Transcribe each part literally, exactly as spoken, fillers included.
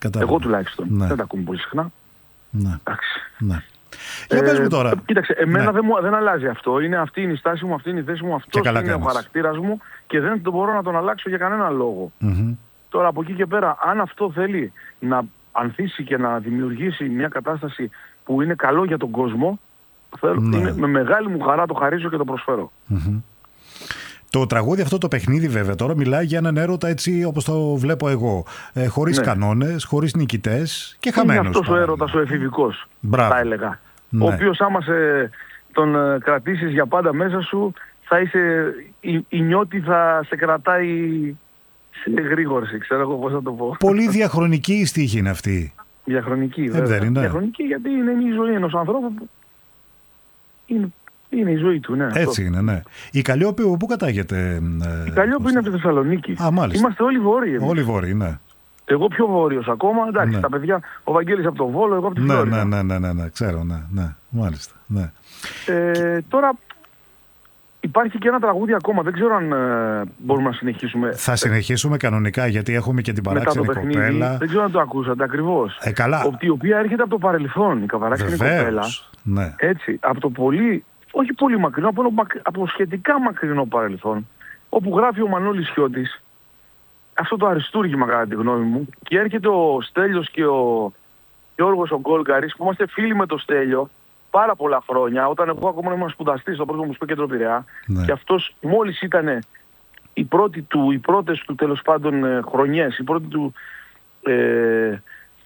Εγώ τουλάχιστον. Ναι. Δεν τα ακούμε πολύ συχνά. Ναι. Εντάξει. Ναι. Για πες μου τώρα. Ε, κοίταξε, εμένα ναι. δεν, μου, δεν αλλάζει αυτό. Είναι αυτή είναι η στάση μου, αυτή είναι η θέση μου, αυτός είναι κάνεις. Ο χαρακτήρας μου και δεν το μπορώ να τον αλλάξω για κανένα λόγο. Mm-hmm. Τώρα από εκεί και πέρα, αν αυτό θέλει να ανθίσει και να δημιουργήσει μια κατάσταση που είναι καλό για τον κόσμο, θέλω, ναι. είναι, με μεγάλη μου χαρά το χαρίζω και το προσφέρω. Mm-hmm. Το τραγούδι αυτό, το παιχνίδι βέβαια τώρα μιλάει για έναν έρωτα έτσι όπως το βλέπω εγώ. Ε, χωρίς ναι. κανόνες, χωρίς νικητές και χαμένος. Είναι αυτός ο έρωτας ο εφηβικός, θα έλεγα. Ναι. Ο οποίος άμα σε τον ε, κρατήσεις για πάντα μέσα σου, θα είσαι, η, η νιώτη θα σε κρατάει σε γρήγορση, ξέρω εγώ πώς θα το πω. Πολύ διαχρονική η στίχη είναι αυτή. Διαχρονική βέβαια. Ε, είναι. Διαχρονική γιατί είναι η ζωή ενός ανθρώπου που είναι... Είναι η ζωή του, ναι. Έτσι αυτό. Είναι, ναι. Η Καλλιόπη πού κατάγεται? Η Καλλιόπη είναι από τη Θεσσαλονίκη. Α, μάλιστα. Είμαστε όλοι βόρειοι. Όλοι βόρειοι, ναι. Εγώ πιο βόρειος ακόμα. Εντάξει, ναι. τα παιδιά, ο Βαγγέλης από τον Βόλο, εγώ από τη Φλόρινα. Ναι, ναι, ναι, ναι, ναι, ξέρω, ναι, ναι. Μάλιστα, ναι. Ε, τώρα υπάρχει και ένα τραγούδι ακόμα. Δεν ξέρω αν ε, μπορούμε να συνεχίσουμε. Θα συνεχίσουμε κανονικά γιατί έχουμε και την παράξενη κοπέλα. Δεν ξέρω αν το ακούσατε ακριβώς. Ε, καλά. Η οποία έρχεται από το παρελθόν, η παράξενη κοπέλα. Ναι. Έτσι, από το πολύ. Όχι πολύ μακρινό, από, από σχετικά μακρινό παρελθόν, όπου γράφει ο Μανώλης Χιώτης αυτό το αριστούργημα κατά τη γνώμη μου, και έρχεται ο Στέλιος και ο Γιώργος ο Γκόλγκαρης, που είμαστε φίλοι με το Στέλιο πάρα πολλά χρόνια, όταν εγώ ακόμα ήμουν σπουδαστής στο πρώτο μουσικό κέντρο Πειραιά, ναι. Και αυτός μόλις ήταν οι, πρώτη του, οι πρώτες του τέλος πάντων χρονιές, η πρώτη του ε,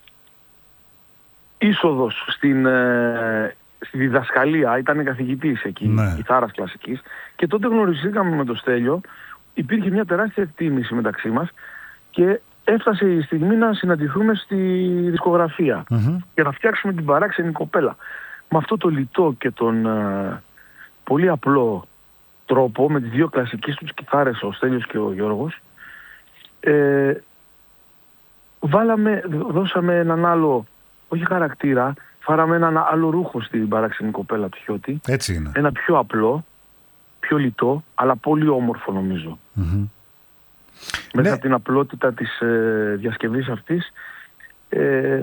είσοδος στην... Ε, στη διδασκαλία, ήταν καθηγητής εκεί, ναι. Κιθάρας κλασικής, και τότε γνωριστήκαμε με το Στέλιο, υπήρχε μια τεράστια εκτίμηση μεταξύ μας και έφτασε η στιγμή να συναντηθούμε στη δισκογραφία mm-hmm. και να φτιάξουμε την παράξενη κοπέλα. Με αυτό το λιτό και τον ε, πολύ απλό τρόπο, με τις δύο κλασικές τους κιθάρες, ο Στέλιος και ο Γιώργος, ε, βάλαμε, δώσαμε έναν άλλο, όχι χαρακτήρα, φάραμε έναν άλλο ρούχο στην παράξενη κοπέλα του Χιώτη. Έτσι είναι. Ένα πιο απλό, πιο λιτό, αλλά πολύ όμορφο νομίζω. Mm-hmm. Μέσα ναι. από την απλότητα της ε, διασκευής αυτής ε,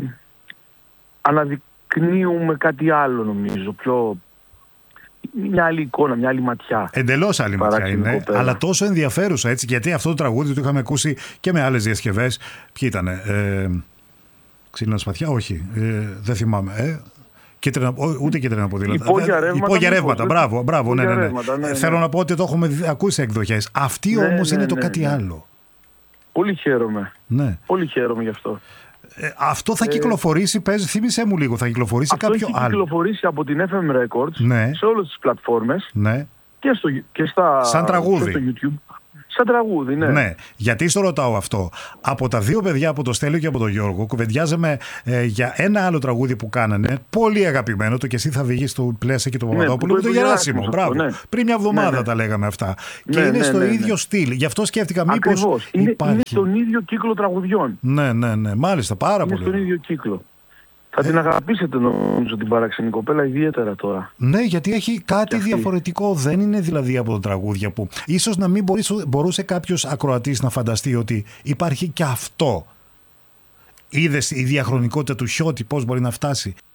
αναδεικνύουμε κάτι άλλο νομίζω. Πιο... μια άλλη εικόνα, μια άλλη ματιά. Εντελώς άλλη ματιά είναι, κοπέλα. Αλλά τόσο ενδιαφέρουσα έτσι, γιατί αυτό το τραγούδι το είχαμε ακούσει και με άλλες διασκευές. Ποιοι ήτανε... Ε... Ξύλινα σπαθιά, όχι, ε, δεν θυμάμαι. Ε. Κίτρινα, ούτε κίτρινα ποδήλατα. Υπόγεια ρεύματα. Υπόγεια ρεύματα, μπράβο, μπράβο, ναι, ναι, ναι. Ρεύματα, ναι, ναι. Θέλω να πω ότι το έχουμε ακούσει σε εκδοχές. Αυτή ναι, όμως ναι, είναι ναι, το ναι, κάτι ναι. άλλο. Πολύ χαίρομαι. Ναι. Πολύ χαίρομαι γι' αυτό. Ε, αυτό θα ε, κυκλοφορήσει, πες, θύμισέ μου λίγο, θα κυκλοφορήσει αυτό κάποιο άλλο. Θα κυκλοφορήσει από την εφ εμ Records ναι. σε όλες τις πλατφόρμες ναι. και, στο, και, στα, σαν τραγούδι. Και στο YouTube. Σαν τραγούδι, ναι. Ναι. Γιατί στο ρωτάω αυτό. Από τα δύο παιδιά, από το Στέλιο και από τον Γιώργο, κουβεντιάζαμε ε, για ένα άλλο τραγούδι που κάνανε. Πολύ αγαπημένο, το «Και εσύ θα βγεις» του Πλέσα και του Παπαδόπουλου. Ναι, το Γεράσιμο. Μπράβο. Ναι. Πριν μια εβδομάδα ναι, ναι. τα λέγαμε αυτά. Και ναι, είναι ναι, στο ναι, ίδιο ναι. στυλ. Γι' αυτό σκέφτηκα μήπως. Είναι, υπάρχει... είναι στον ίδιο κύκλο τραγουδιών. Ναι, ναι, ναι. Μάλιστα, πάρα είναι πολύ. Είναι στον ίδιο κύκλο. Θα την αγαπήσετε νομίζω την παράξενη κοπέλα ιδιαίτερα τώρα. Ναι, γιατί έχει κάτι διαφορετικό. Δεν είναι δηλαδή από τα τραγούδια που ίσως να μην μπορείς, μπορούσε κάποιος ακροατής να φανταστεί ότι υπάρχει και αυτό. Είδες η διαχρονικότητα του Χιώτη πώς μπορεί να φτάσει.